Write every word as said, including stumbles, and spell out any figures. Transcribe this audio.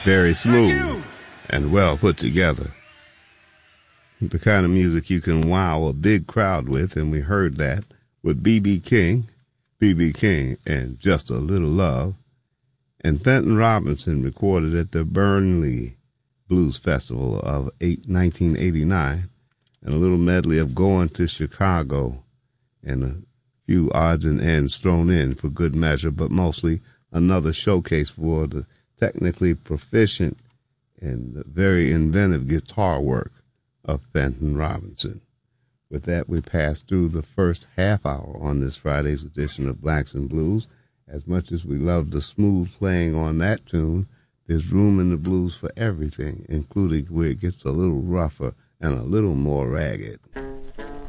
Very smooth and well put together. The kind of music you can wow a big crowd with, and we heard that with B B King, B B King and Just a Little Love, and Fenton Robinson recorded at the Burnley Blues Festival of nineteen eighty-nine, and a little medley of Going to Chicago, and a few odds and ends thrown in for good measure, but mostly another showcase for the technically proficient and very inventive guitar work of Fenton Robinson. With that, we pass through the first half hour on this Friday's edition of Blacks and Blues. As much as we love the smooth playing on that tune, there's room in the blues for everything, including where it gets a little rougher and a little more ragged.